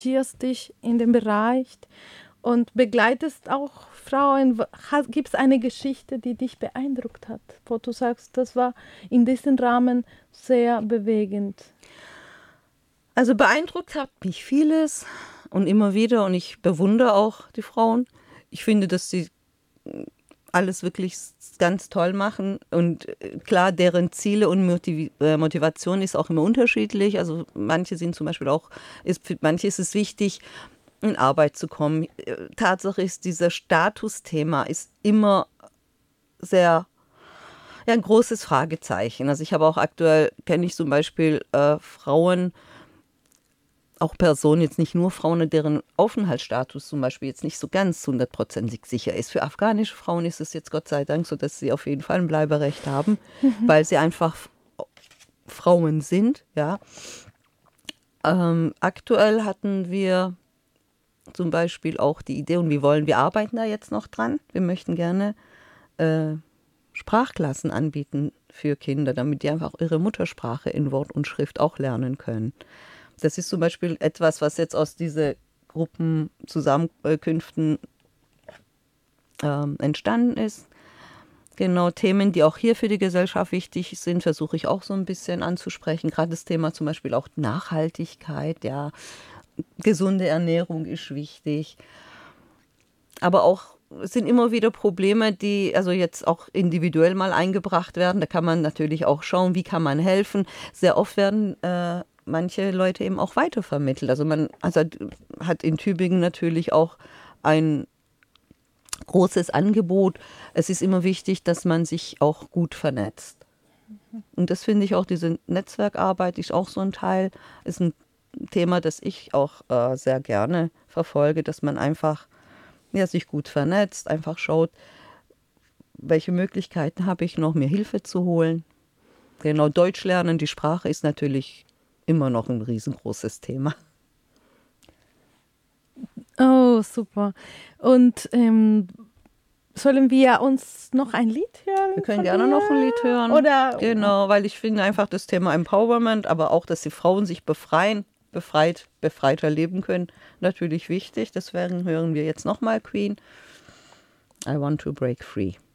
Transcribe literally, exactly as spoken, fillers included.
engagierst dich in dem Bereich und begleitest auch Frauen. Gibt es eine Geschichte, die dich beeindruckt hat, wo du sagst, das war in diesem Rahmen sehr bewegend? Also beeindruckt hat mich vieles und immer wieder, und ich bewundere auch die Frauen. Ich finde, dass sie alles wirklich ganz toll machen, und klar, deren Ziele und Motiv- äh, Motivation ist auch immer unterschiedlich. Also manche sind zum Beispiel auch, ist, für manche ist es wichtig, in Arbeit zu kommen. Tatsache ist, dieser Statusthema ist immer sehr, ja, ein großes Fragezeichen. Also ich habe auch aktuell, kenne ich zum Beispiel äh, Frauen, auch Personen, jetzt nicht nur Frauen, deren Aufenthaltsstatus zum Beispiel jetzt nicht so ganz hundertprozentig sicher ist. Für afghanische Frauen ist es jetzt Gott sei Dank so, dass sie auf jeden Fall ein Bleiberecht haben, mhm. weil sie einfach Frauen sind. Ja. Ähm, aktuell hatten wir zum Beispiel auch die Idee, und wir wollen, wir arbeiten da jetzt noch dran, wir möchten gerne äh, Sprachklassen anbieten für Kinder, damit die einfach ihre Muttersprache in Wort und Schrift auch lernen können. Das ist zum Beispiel etwas, was jetzt aus diesen Gruppenzusammenkünften ähm, entstanden ist. Genau, Themen, die auch hier für die Gesellschaft wichtig sind, versuche ich auch so ein bisschen anzusprechen. Gerade das Thema zum Beispiel auch Nachhaltigkeit, ja, gesunde Ernährung ist wichtig. Aber auch es sind immer wieder Probleme, die also jetzt auch individuell mal eingebracht werden. Da kann man natürlich auch schauen, wie kann man helfen. Sehr oft werden äh, manche Leute eben auch weitervermittelt. Also man also hat in Tübingen natürlich auch ein großes Angebot. Es ist immer wichtig, dass man sich auch gut vernetzt. Und das finde ich auch, diese Netzwerkarbeit ist auch so ein Teil, ist ein Thema, das ich auch äh, sehr gerne verfolge, dass man einfach ja, sich gut vernetzt, einfach schaut, welche Möglichkeiten habe ich noch, mir Hilfe zu holen. Genau, Deutsch lernen, die Sprache ist natürlich immer noch ein riesengroßes Thema. Oh, super. Und ähm, sollen wir uns noch ein Lied hören? Wir können gerne dir? noch ein Lied hören. Oder? Genau, weil ich finde einfach das Thema Empowerment, aber auch, dass die Frauen sich befreien, befreit, befreiter leben können, natürlich wichtig. Deswegen hören wir jetzt nochmal Queen. I want to break free.